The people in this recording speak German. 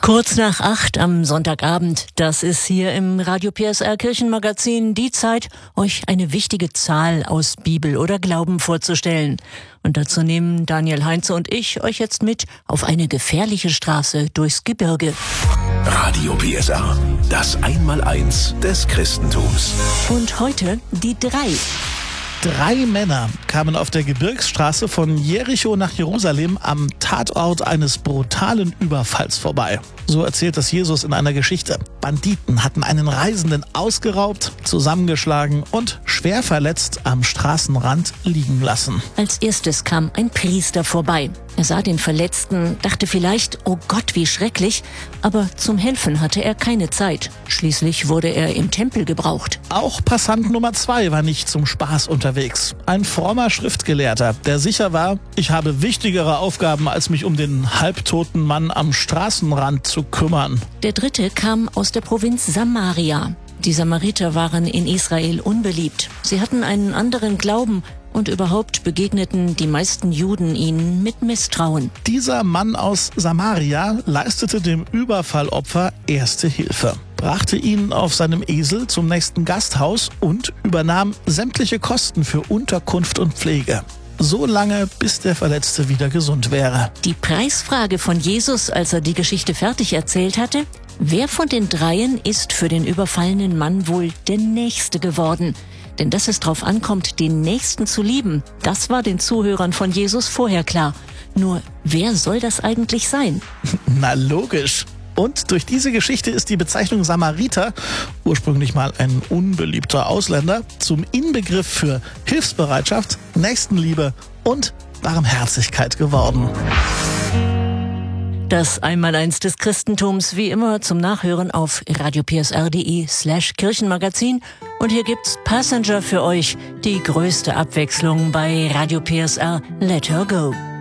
Kurz nach 8 am Sonntagabend, das ist hier im Radio PSR Kirchenmagazin die Zeit, euch eine wichtige Zahl aus Bibel oder Glauben vorzustellen. Und dazu nehmen Daniel Heinze und ich euch jetzt mit auf eine gefährliche Straße durchs Gebirge. Radio PSR, das Einmaleins des Christentums. Und heute die 3. 3 Männer kamen auf der Gebirgsstraße von Jericho nach Jerusalem am Tatort eines brutalen Überfalls vorbei. So erzählt das Jesus in einer Geschichte. Banditen hatten einen Reisenden ausgeraubt, zusammengeschlagen und schwer verletzt am Straßenrand liegen lassen. Als erstes kam ein Priester vorbei. Er sah den Verletzten, dachte vielleicht, oh Gott, wie schrecklich, aber zum Helfen hatte er keine Zeit. Schließlich wurde er im Tempel gebraucht. Auch Passant Nummer 2 war nicht zum Spaß unterwegs. Ein frommer Schriftgelehrter, der sicher war, ich habe wichtigere Aufgaben, als mich um den halbtoten Mann am Straßenrand zu kümmern. Der 3. kam aus der Provinz Samaria. Die Samariter waren in Israel unbeliebt. Sie hatten einen anderen Glauben und überhaupt begegneten die meisten Juden ihnen mit Misstrauen. Dieser Mann aus Samaria leistete dem Überfallopfer erste Hilfe, brachte ihn auf seinem Esel zum nächsten Gasthaus und übernahm sämtliche Kosten für Unterkunft und Pflege. So lange, bis der Verletzte wieder gesund wäre. Die Preisfrage von Jesus, als er die Geschichte fertig erzählt hatte: Wer von den 3 ist für den überfallenen Mann wohl der Nächste geworden? Denn dass es drauf ankommt, den Nächsten zu lieben, das war den Zuhörern von Jesus vorher klar. Nur, wer soll das eigentlich sein? Na logisch. Und durch diese Geschichte ist die Bezeichnung Samariter, ursprünglich mal ein unbeliebter Ausländer, zum Inbegriff für Hilfsbereitschaft, Nächstenliebe und Barmherzigkeit geworden. Das Einmaleins des Christentums, wie immer zum Nachhören auf radiopsr.de/Kirchenmagazin. Und hier gibt's Passenger für euch, die größte Abwechslung bei Radio PSR. Let her go.